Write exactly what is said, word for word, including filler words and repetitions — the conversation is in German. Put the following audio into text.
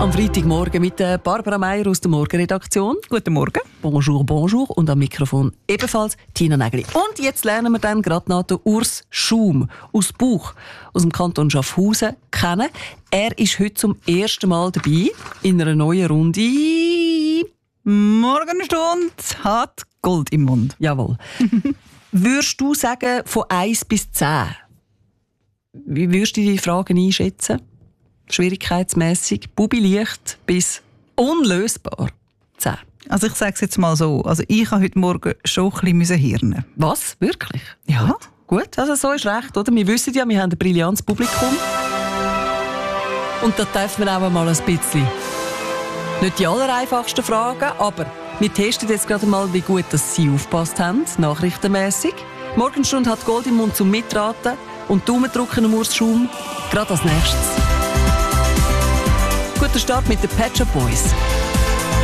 Am Freitagmorgen mit Barbara Meier aus der Morgenredaktion. Guten Morgen. Bonjour, bonjour. Und am Mikrofon ebenfalls Tina Nägeli. Und jetzt lernen wir dann gerade noch den Urs Schaum aus Buch, aus dem Kanton Schaffhausen, kennen. Er ist heute zum ersten Mal dabei in einer neuen Runde. Morgenstunde hat Gold im Mund. Jawohl. Würdest du sagen, von eins bis zehn? Wie würdest du die Fragen einschätzen? Schwierigkeitsmässig, bubi-leicht bis unlösbar. zehn. Also ich sage es jetzt mal so, also ich habe heute Morgen schon ein bisschen hirnen. Was? Wirklich? Ja. Gut. Gut, also so ist recht, oder? Wir wissen ja, wir haben ein brillantes Publikum. Und da darf man auch mal ein bisschen. Nicht die allereinfachsten Fragen, aber wir testen jetzt gerade mal, wie gut dass Sie aufgepasst haben, nachrichtenmässig. Morgenstunde hat Gold im Mund zum Mitraten und Daumen drücken am Urs Schaum. Gerade als nächstes. Guter Start mit den Pet Shop Boys.